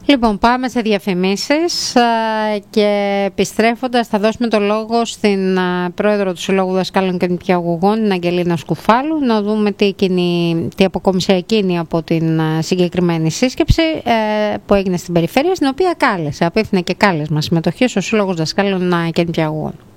Λοιπόν, πάμε σε διαφημίσεις και επιστρέφοντας θα δώσουμε το λόγο στην πρόεδρο του Συλλόγου Δασκάλων και Νηπιαγωγών, την Αγγελίνα Σκουφάλου, να δούμε τι αποκόμισε εκείνη από την συγκεκριμένη σύσκεψη που έγινε στην περιφέρεια, στην οποία απίφθινε και κάλεσμα συμμετοχή στο Σύλλογος Δασκάλων και Νηπιαγωγών.